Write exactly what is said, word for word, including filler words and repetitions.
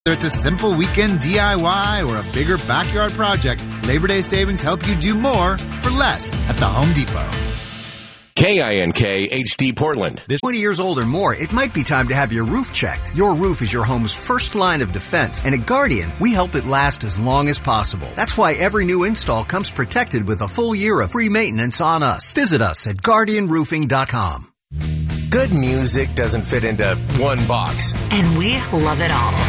Whether it's a simple weekend D I Y or a bigger backyard project, Labor Day savings help you do more for less at the Home Depot. K I N K H D Portland. This twenty years old or more, it might be time to have your roof checked. Your roof is your home's first line of defense, and at Guardian, we help it last as long as possible. That's why every new install comes protected with a full year of free maintenance on us. Visit us at guardian roofing dot com. Good music doesn't fit into one box. And we love it all.